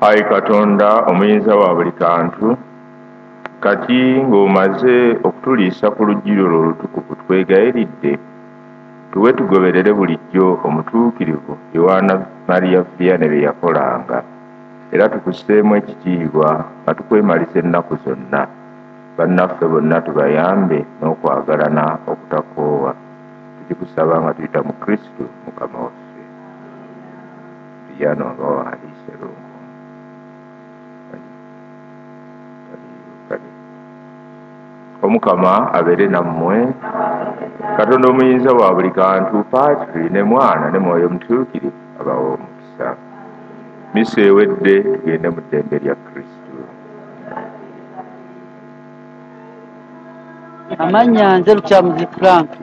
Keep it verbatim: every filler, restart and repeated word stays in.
Ayi Katonda omuyinza wa buli kantu, kati ng'omaze okutuliisa ku lujjiro lwo olutukuvu, twegayiridde tuwe tugoberere bulijjo omutuukirivu Yowaana Mariya Vianney bye yakolanga, era tukusseemu ekitiibwa nga tukwemaliza ennaku zonna. Bannaffe bonna tubayambe n'okwagalana okutakoowa. Tukikusaba nga tuyita mu Kristo Mukama waffe. Tuyano nga wawandiise lungu. Omukama abeere nammwe. Katonda omuyinza wa buli kantu, Paatiri ne Mwana ne Mwoyo Mutuukirivu abawa omukisa. Misa ewedde, tugende mu ddembe lya Kristo. Amannya nze Lukyamuzi Frank.